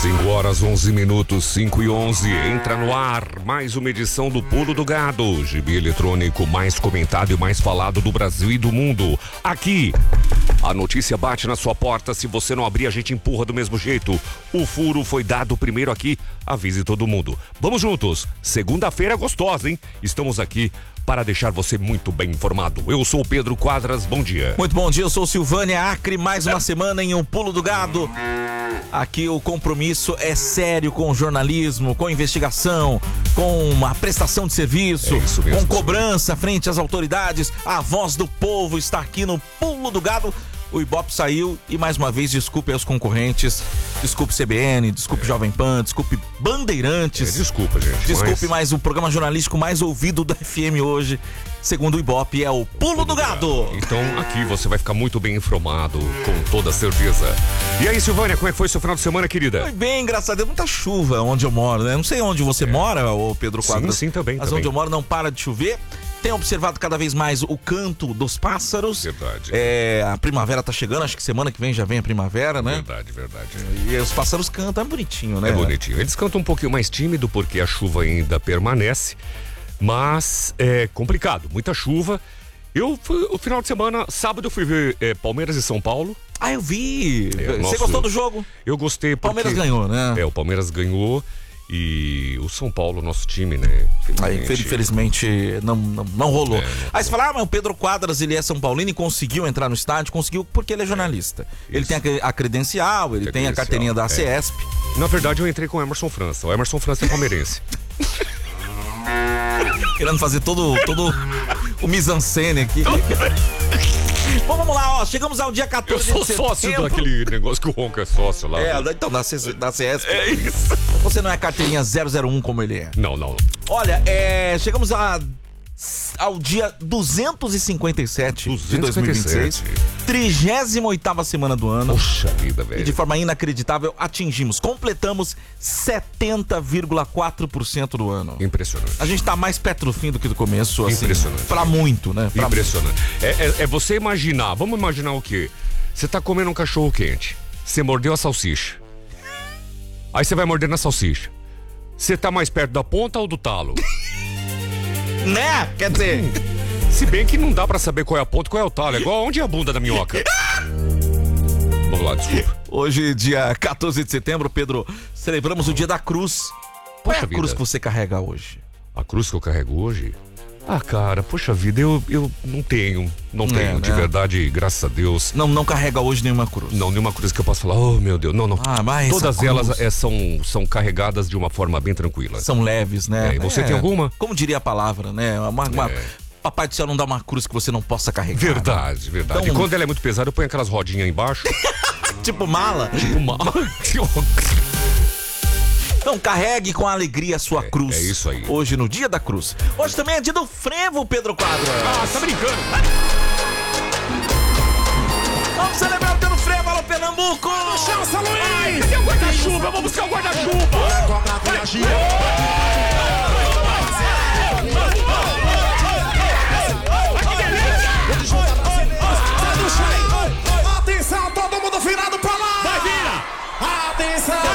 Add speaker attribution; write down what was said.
Speaker 1: 5 horas 11 minutos, 5 e 11. Entra no ar mais uma edição do Pulo do Gado, gibi eletrônico mais comentado e mais falado do Brasil e do mundo. Aqui, a notícia bate na sua porta. Se você não abrir, a gente empurra do mesmo jeito. O furo foi dado primeiro aqui. Avise todo mundo. Vamos juntos. Segunda-feira gostosa, hein? Estamos aqui para deixar você muito bem informado. Eu sou o Pedro Quadras, bom dia.
Speaker 2: Muito bom dia, eu sou Silvânia Acre, mais uma semana em um Pulo do Gado. Aqui o compromisso é sério com o jornalismo, com investigação, com a prestação de serviço, com cobrança frente às autoridades. A voz do povo está aqui no Pulo do Gado. O Ibope saiu e mais uma vez desculpe aos concorrentes, desculpe CBN, desculpe Jovem Pan, desculpe Bandeirantes.
Speaker 1: Desculpa, gente.
Speaker 2: Desculpe, mas o programa jornalístico mais ouvido da FM hoje, segundo o Ibope, é o Pulo do Gado.
Speaker 1: Então aqui você vai ficar muito bem informado, com toda certeza. E aí, Silvânia, como é que foi seu final de semana, querida?
Speaker 2: Foi bem, graças a Deus, muita chuva onde eu moro, né? Não sei onde você mora, ô Pedro Quadros.
Speaker 1: Sim, também.
Speaker 2: Mas onde eu moro não para de chover. Tenho observado cada vez mais o canto dos pássaros.
Speaker 1: Verdade.
Speaker 2: A primavera tá chegando, acho que semana que vem já vem a primavera, né?
Speaker 1: Verdade.
Speaker 2: E os pássaros cantam, é bonitinho, né?
Speaker 1: É bonitinho. Eles cantam um pouquinho mais tímido porque a chuva ainda permanece, mas é complicado, muita chuva. O final de semana, sábado eu fui ver Palmeiras e São Paulo.
Speaker 2: Ah, eu vi! Você gostou do jogo?
Speaker 1: Eu gostei porque...
Speaker 2: Palmeiras ganhou, né?
Speaker 1: O Palmeiras ganhou. E o São Paulo, nosso time, né?
Speaker 2: Infelizmente não rolou. Aí você fala, mas o Pedro Quadras, ele é São Paulino e conseguiu entrar no estádio, conseguiu porque ele é jornalista. Ele tem a credencial, ele tem a carteirinha da CESP.
Speaker 1: Na verdade, eu entrei com o Emerson França. O Emerson França é palmeirense.
Speaker 2: Querendo fazer todo o mise-en-scène aqui. Bom, vamos lá, chegamos ao dia 14 de setembro.
Speaker 1: Eu sou sócio daquele negócio que o Ronco é sócio lá.
Speaker 2: Então, da CESP.
Speaker 1: É isso.
Speaker 2: Você não é carteirinha 001 como ele é.
Speaker 1: Não.
Speaker 2: Olha, chegamos ao dia 257 de 2026. 38ª semana do ano.
Speaker 1: Poxa vida, velho.
Speaker 2: E de forma inacreditável, completamos 70,4% do ano.
Speaker 1: Impressionante.
Speaker 2: A gente tá mais perto do fim do que do começo, assim.
Speaker 1: Impressionante.
Speaker 2: Pra muito, né?
Speaker 1: Impressionante. É você imaginar, vamos imaginar o quê? Você tá comendo um cachorro quente, você mordeu a salsicha. Aí você vai morder na salsicha. Você tá mais perto da ponta ou do talo?
Speaker 2: Né? Quer dizer...
Speaker 1: Se bem que não dá pra saber qual é a ponta e qual é o talo. É igual onde é a bunda da minhoca. Vamos lá, desculpa.
Speaker 2: Hoje, dia 14 de setembro, Pedro, celebramos o dia da cruz. Qual é a cruz que você carrega hoje?
Speaker 1: A cruz que eu carrego hoje? Ah, cara, poxa vida, eu não tenho, de verdade, graças a Deus.
Speaker 2: Não carrega hoje nenhuma cruz?
Speaker 1: Não, nenhuma cruz que eu possa falar, oh meu Deus, não.
Speaker 2: Mas
Speaker 1: todas elas são carregadas de uma forma bem tranquila.
Speaker 2: São leves, né?
Speaker 1: E você tem alguma?
Speaker 2: Como diria a palavra, né? Papai do céu não dá uma cruz que você não possa carregar.
Speaker 1: Verdade. Então, e quando ela é muito pesada, eu ponho aquelas rodinhas embaixo.
Speaker 2: Tipo mala? Então carregue com alegria a sua cruz.
Speaker 1: É isso aí.
Speaker 2: Hoje no dia da cruz. Hoje também é dia do frevo, Pedro Quadras.
Speaker 1: Tá brincando.
Speaker 2: Vamos celebrar o dia do frevo, alô Pernambuco.
Speaker 1: Chama, Luiz. Cadê o guarda-chuva? Vamos buscar o guarda-chuva.